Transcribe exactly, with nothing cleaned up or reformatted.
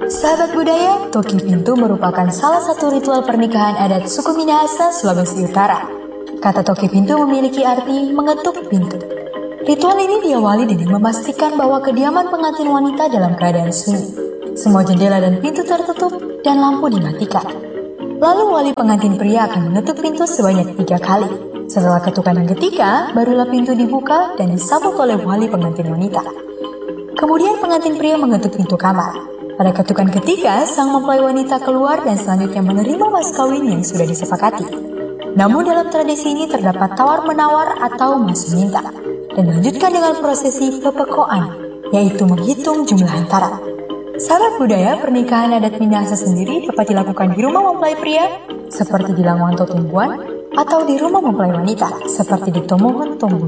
Sahabat budaya, toki pintu merupakan salah satu ritual pernikahan adat suku Minahasa, Sulawesi Utara. Kata toki pintu memiliki arti mengetuk pintu. Ritual ini diawali dengan memastikan bahwa kediaman pengantin wanita dalam keadaan sunyi. Semua jendela dan pintu tertutup dan lampu dimatikan. Lalu wali pengantin pria akan mengetuk pintu sebanyak tiga kali. Setelah ketukan yang ketiga, barulah pintu dibuka dan disambut oleh wali pengantin wanita. Kemudian pengantin pria mengetuk pintu kamar. Pada ketukan ketiga, sang mempelai wanita keluar dan selanjutnya menerima mas kawin yang sudah disepakati. Namun dalam tradisi ini terdapat tawar-menawar atau mas minta, dan lanjutkan dengan prosesi pepekoan, yaitu menghitung jumlah hantaran. Sahabat budaya, pernikahan adat Minahasa sendiri dapat dilakukan di rumah mempelai pria, seperti di Langonto Tumbuan, atau di rumah mempelai wanita, seperti di Tomohon Tombun.